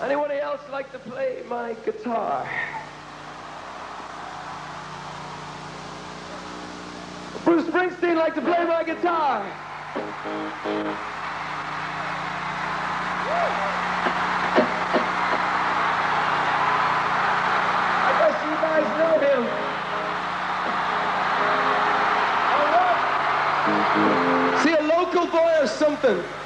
Anybody else like to play my guitar? Bruce Springsteen like to play my guitar. I guess you guys know him. All right. See, a local boy or something.